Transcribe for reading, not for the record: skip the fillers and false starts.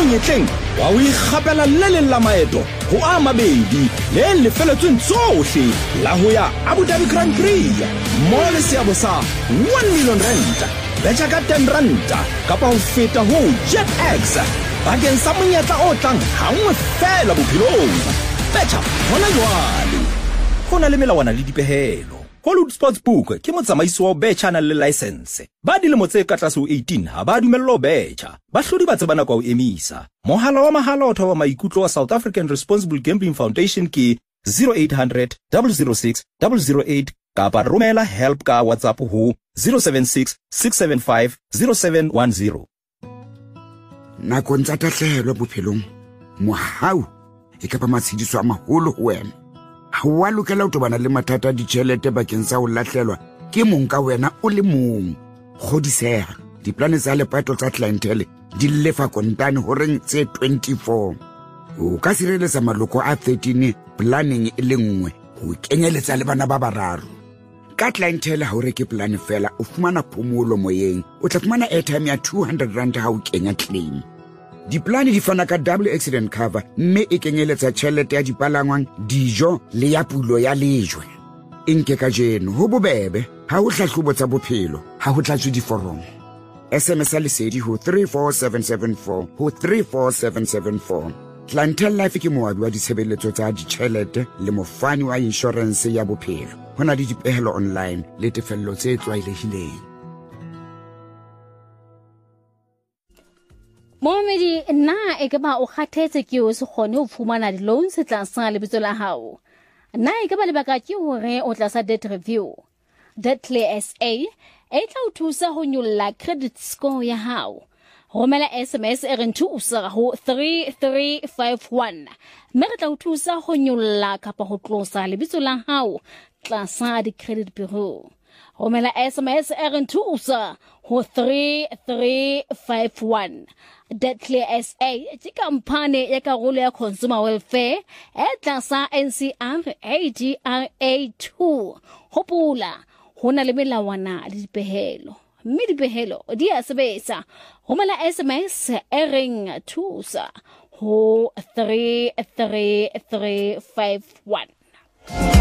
monyetleng wa o ikgapela le leng la maeto ho a mabedi le lefeletsweng tsohle la ho ya Abu Dhabi Grand Prix mo le seabo sa 1 million rand betjha ka 10 ranta kapa ho feta ho JetX bakeng sa monyetla o tlang hangwe fela bophelong betjha hona jwale ho na le melawana le dipehelo. Hollywood Sportsbook ke motsamaisi wa betjha na le license ba dilemo tse ka tlase ho 18 ha ba dumello betjha bahlodi ba tsebana kwa o emisa. Mohala wa mahala o thoba maikutlo wa South African Responsible Gambling Foundation ke 0800 006 008 kapa romela help ka WhatsApp ho 076 675 0710. Nakong tsa tahlehelo bophelong mohau e ka ba matshidiso a maholo ho wena. Ha wa lokela ho tobana le mathata a ditjhelete bakeng sa ho lahlelwa ke mong ka wena o le mong. Kgodiseha diplane tsa lepato tsa clientele di lefa kontane horeng tse 24. O ka sireletsa maloko a 13 planning e le nngwe ho kenyeletsa le bana ba bararo. Ka clientele ha o reke plan fela o fumana phomolo moyeng o tla fumana airtime ya 200 rand ha o kenya claim. Diplane di fana ka double accident cover mme e kenyeletsa tjhelete ya dipalangwang dijo le ya pulo ya lejwe. Inke ka jeno ho bobebe ha o hlahlobo tsa bophelo ha ho tlatswe diforomo. SMS lesedi ho 34774 ho 34774. Clientele Life ke moabi wa ditshebeletso tsa ditjhelete le mofani wa insurance ya bophelo. Hona le dipehelo online le tefello tse tlwaelehileng. Mohamedi na e ka ba o kgathetse ke o se kgone ho fumana di-loans tlasa lebitso la hao. Na e ka ba lebaka ke hore o tlasa debt review. Debt Clear SA e tla o thusa ho nyolla credit score ya hao. Romela SMS e re nthusa ho 3351. Mme re tla o thusa ho nyolla kapa ho tlosa lebitso la hao tlasa di-credit bureau. Romela SMS e re nthusa ho 3351. Debt Clear SA ke kampane ya karolo ya Consumer Welfare e tlasa NCR ADRA 2. Hopola hona le melawana le dipehelo. Mme dipehelo di a sebetsa. Romela SMS e reng thusa ho 33351.